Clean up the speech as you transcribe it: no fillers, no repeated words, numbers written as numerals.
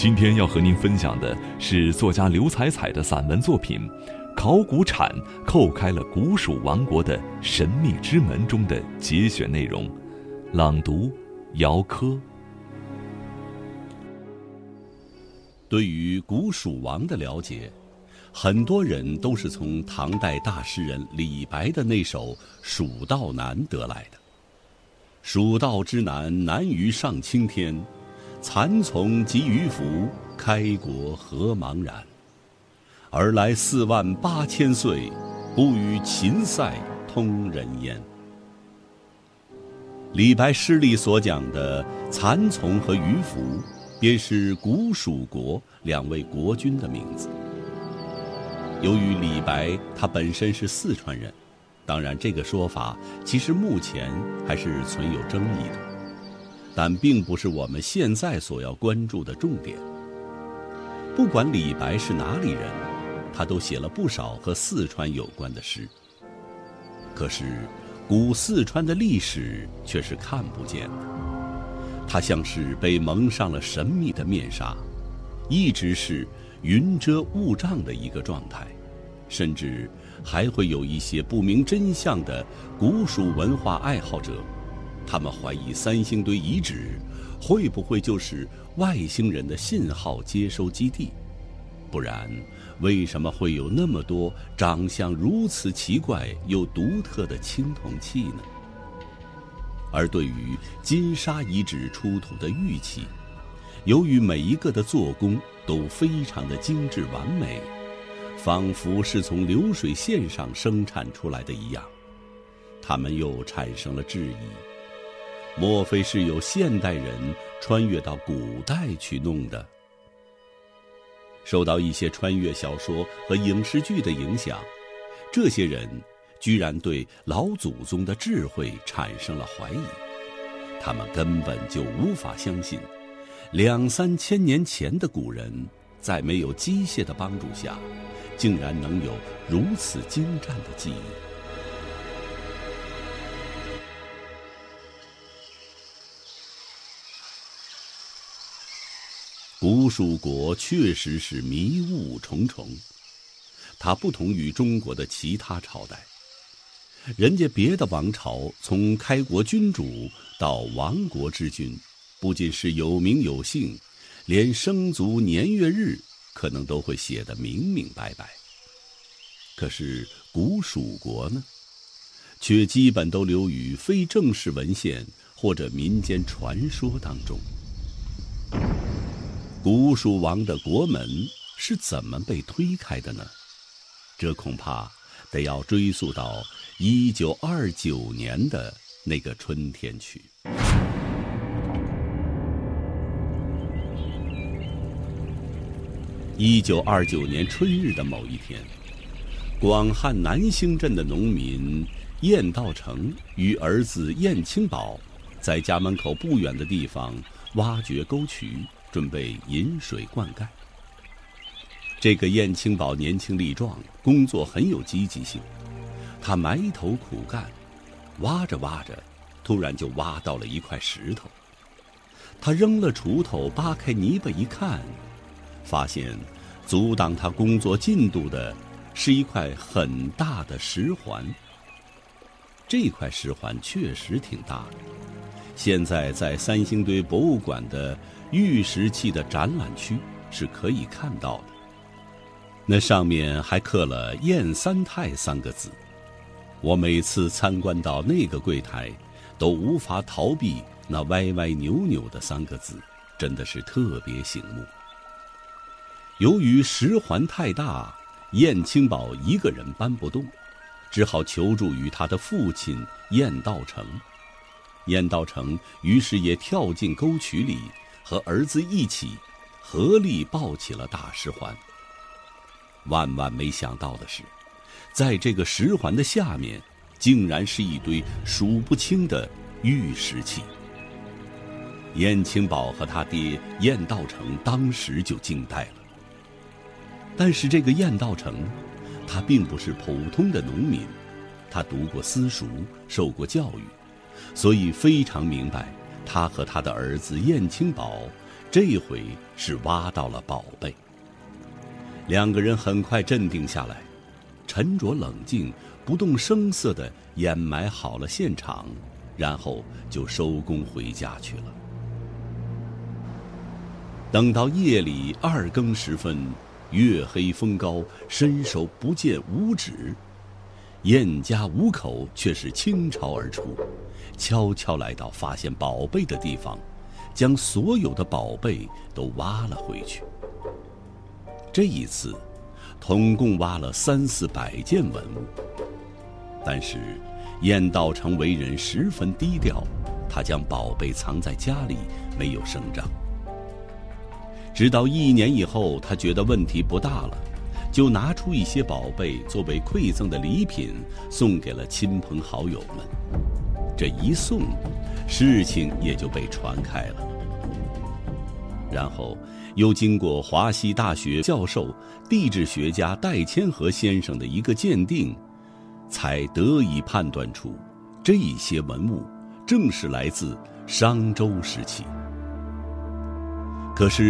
今天要和您分享的是作家刘彩彩的散文作品《考古铲叩开了古蜀王国的神秘之门》中的节选内容，朗读姚科。 对于古蜀王的了解，很多人都是从唐代大诗人李白的那首《蜀道难》得来的。蜀道之难，难于上青天，蚕丛及鱼凫，开国何茫然。而来48000岁，不与秦塞通人烟。李白诗里所讲的蚕丛和鱼凫，便是古蜀国2位国君的名字。由于李白他本身是四川人，当然这个说法其实目前还是存有争议的，但并不是我们现在所要关注的重点。不管李白是哪里人，他都写了不少和四川有关的诗。可是古四川的历史却是看不见的，它像是被蒙上了神秘的面纱，一直是云遮雾障的一个状态，甚至还会有一些不明真相的古蜀文化爱好者，他们怀疑三星堆遗址会不会就是外星人的信号接收基地，不然为什么会有那么多长相如此奇怪又独特的青铜器呢？而对于金沙遗址出土的玉器，由于每一个的做工都非常的精致完美，仿佛是从流水线上生产出来的一样，他们又产生了质疑：莫非是有现代人穿越到古代去弄的？受到一些穿越小说和影视剧的影响，这些人居然对老祖宗的智慧产生了怀疑，他们根本就无法相信2-3千年前的古人在没有机械的帮助下，竟然能有如此精湛的技艺。古蜀国确实是迷雾重重，它不同于中国的其他朝代。人家别的王朝从开国君主到亡国之君，不仅是有名有姓，连生卒年月日可能都会写得明明白白。可是古蜀国呢，却基本都流于非正式文献或者民间传说当中。古蜀王的国门是怎么被推开的呢？这恐怕得要追溯到1929年的那个春天去。1929年春日的某一天，广汉南兴镇的农民晏道成与儿子晏清宝在家门口不远的地方挖掘沟渠，准备引水灌溉。这个晏清宝年轻力壮，工作很有积极性，他埋头苦干，挖着挖着，突然就挖到了一块石头。他扔了锄头，扒开泥巴一看，发现阻挡他工作进度的是一块很大的石环。这块石环确实挺大的，现在在三星堆博物馆的玉石器的展览区是可以看到的。那上面还刻了晏三太3个字，我每次参观到那个柜台，都无法逃避那歪歪扭扭的3个字，真的是特别醒目。由于石环太大，晏清宝一个人搬不动，只好求助于他的父亲晏道成。晏道成于是也跳进沟渠里，和儿子一起合力抱起了大石环。万万没想到的是，在这个石环的下面，竟然是一堆数不清的玉石器。晏清宝和他爹晏道成当时就惊呆了。但是这个晏道成，他并不是普通的农民，他读过私塾，受过教育，所以非常明白他和他的儿子晏清宝这回是挖到了宝贝。两个人很快镇定下来，沉着冷静、不动声色地掩埋好了现场，然后就收工回家去了。等到夜里2更时分，月黑风高，伸手不见五指，燕家五口却是倾巢而出，悄悄来到发现宝贝的地方，将所有的宝贝都挖了回去。这一次统共挖了300-400件文物，但是燕道成为人十分低调，他将宝贝藏在家里，没有声张。直到1年以后，他觉得问题不大了，就拿出一些宝贝作为馈赠的礼品，送给了亲朋好友们。这一送，事情也就被传开了。然后又经过华西大学教授、地质学家戴千和先生的一个鉴定，才得以判断出这些文物正是来自商周时期。可是